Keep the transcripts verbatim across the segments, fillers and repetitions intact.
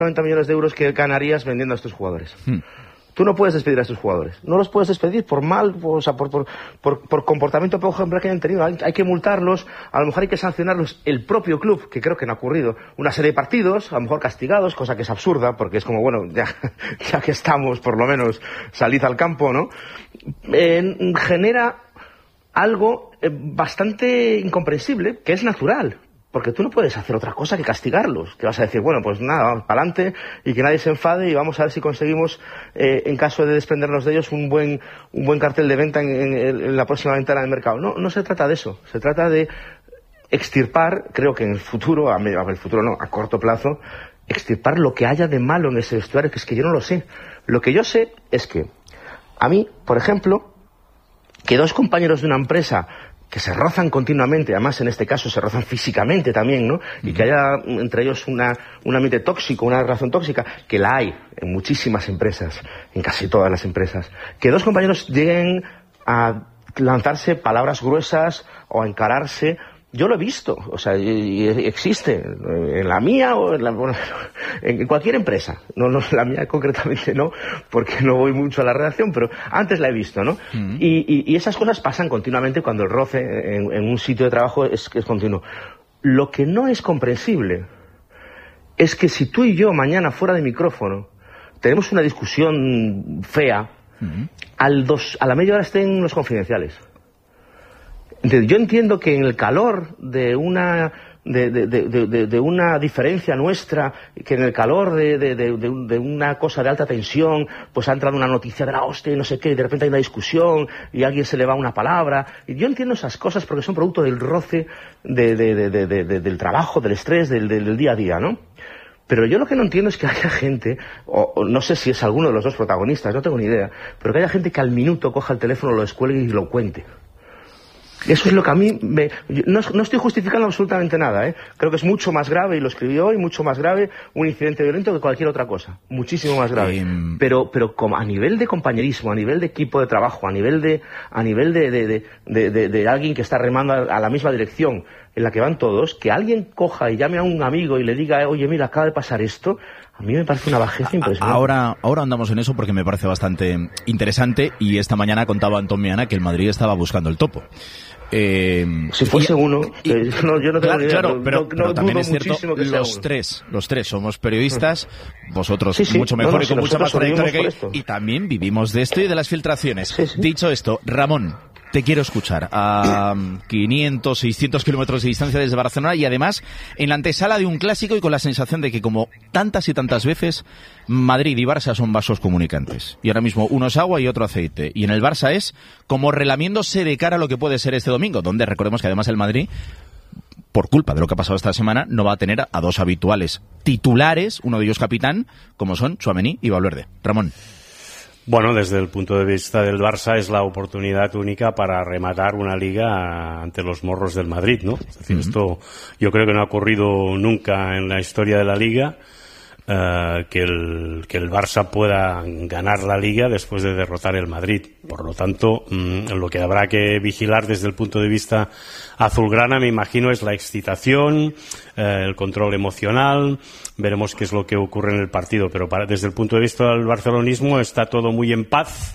noventa millones de euros que ganarías vendiendo a estos jugadores. Hmm. Tú no puedes despedir a estos jugadores. No los puedes despedir por mal, por, o sea, por, por, por, por comportamiento poco ejemplar que hayan tenido. Hay, hay que multarlos, a lo mejor hay que sancionarlos el propio club, que creo que no ha ocurrido. Una serie de partidos, a lo mejor castigados, cosa que es absurda, porque es como, bueno, ya, ya que estamos, por lo menos, salid al campo, ¿no? Eh, genera algo eh, bastante incomprensible, que es natural. Porque tú no puedes hacer otra cosa que castigarlos. Que vas a decir, bueno, pues nada, vamos para adelante y que nadie se enfade y vamos a ver si conseguimos, eh, en caso de desprendernos de ellos, un buen un buen cartel de venta en, en, en la próxima ventana del mercado. No, no se trata de eso. Se trata de extirpar, creo que en el futuro, a medio, a el futuro no, a corto plazo, extirpar lo que haya de malo en ese vestuario, que es que yo no lo sé. Lo que yo sé es que a mí, por ejemplo, que dos compañeros de una empresa que se rozan continuamente, además en este caso se rozan físicamente también, ¿no? Y que haya entre ellos una, un ambiente tóxico, una relación tóxica, que la hay en muchísimas empresas, en casi todas las empresas. Que dos compañeros lleguen a lanzarse palabras gruesas o a encararse, yo lo he visto, o sea, y, y existe en la mía o en, la, bueno, en cualquier empresa, no, no la mía concretamente no, porque no voy mucho a la redacción, pero antes la he visto, ¿no? Uh-huh. Y, y, y esas cosas pasan continuamente cuando el roce en, en un sitio de trabajo es, es continuo. Lo que no es comprensible es que si tú y yo mañana fuera de micrófono tenemos una discusión fea, uh-huh. al dos, a la media hora estén los confidenciales. Yo entiendo que en el calor de una de, de, de, de, de una diferencia nuestra, que en el calor de, de, de, de una cosa de alta tensión, pues ha entrado una noticia de la hostia y no sé qué, y de repente hay una discusión y a alguien se le va una palabra. Y yo entiendo esas cosas porque son producto del roce de, de, de, de, de, de, del trabajo, del estrés, del, del día a día, ¿no? Pero yo lo que no entiendo es que haya gente, o, o no sé si es alguno de los dos protagonistas, no tengo ni idea, pero que haya gente que al minuto coja el teléfono, lo descuelgue y lo cuente. Eso es lo que a mí me... No, no estoy justificando absolutamente nada, ¿eh? Creo que es mucho más grave, y lo escribí hoy, mucho más grave un incidente violento que cualquier otra cosa. Muchísimo más grave. Eh... Pero pero como a nivel de compañerismo, a nivel de equipo de trabajo, a nivel de a nivel de, de, de, de, de, de alguien que está remando a, a la misma dirección en la que van todos, que alguien coja y llame a un amigo y le diga, oye, mira, acaba de pasar esto... A mí me parece una bajeza impresionante. Ahora, ahora andamos en eso porque me parece bastante interesante, y esta mañana contaba Antón Meana que el Madrid estaba buscando el topo. Eh, si fuese y, uno, y, eh, no, yo no tengo claro, ni idea, claro, pero, no, pero no también dudo es cierto, que los tres, los tres somos periodistas, vosotros sí, sí, mucho mejor no, no, y con si mucha más trayectoria que esto. Y también vivimos de esto y de las filtraciones. Sí, sí. Dicho esto, Ramón, te quiero escuchar a quinientos, seiscientos kilómetros de distancia desde Barcelona, y además en la antesala de un clásico y con la sensación de que, como tantas y tantas veces, Madrid y Barça son vasos comunicantes. Y ahora mismo uno es agua y otro aceite. Y en el Barça es como relamiéndose de cara a lo que puede ser este domingo, donde recordemos que además el Madrid, por culpa de lo que ha pasado esta semana, no va a tener a dos habituales titulares, uno de ellos capitán, como son Tchouaméni y Valverde. Ramón. Bueno, desde el punto de vista del Barça es la oportunidad única para rematar una liga ante los morros del Madrid, ¿no? Es decir, uh-huh. esto yo creo que no ha ocurrido nunca en la historia de la liga, uh, que el que el Barça pueda ganar la liga después de derrotar el Madrid. Por lo tanto, mmm, lo que habrá que vigilar desde el punto de vista azulgrana, me imagino, es la excitación, eh, el control emocional. Veremos qué es lo que ocurre en el partido, pero para, desde el punto de vista del barcelonismo está todo muy en paz,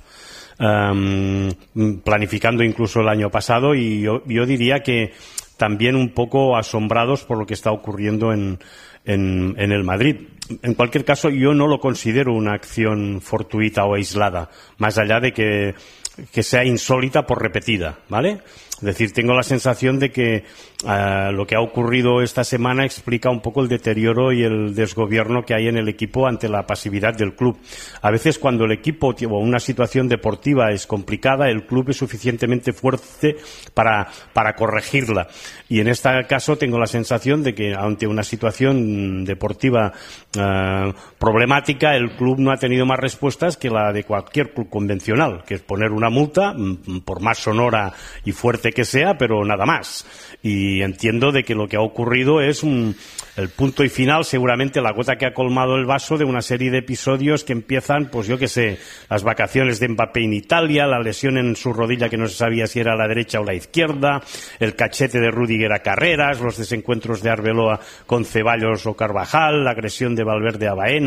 um, planificando incluso el año pasado, y yo, yo diría que también un poco asombrados por lo que está ocurriendo en, en, en el Madrid. En cualquier caso, yo no lo considero una acción fortuita o aislada, más allá de que, que sea insólita por repetida, ¿vale? Es decir, tengo la sensación de que uh, lo que ha ocurrido esta semana explica un poco el deterioro y el desgobierno que hay en el equipo ante la pasividad del club. A veces, cuando el equipo o una situación deportiva es complicada, el club es suficientemente fuerte para, para corregirla. Y en este caso tengo la sensación de que ante una situación deportiva uh, problemática, el club no ha tenido más respuestas que la de cualquier club convencional, que es poner una multa, por más sonora y fuerte suerte que sea, pero nada más. Y entiendo de que lo que ha ocurrido es un, el punto y final, seguramente la gota que ha colmado el vaso de una serie de episodios que empiezan, pues yo qué sé, las vacaciones de Mbappé en Italia, la lesión en su rodilla que no se sabía si era la derecha o la izquierda, el cachete de Rüdiger a Carreras, los desencuentros de Arbeloa con Ceballos o Carvajal, la agresión de Valverde a Baena,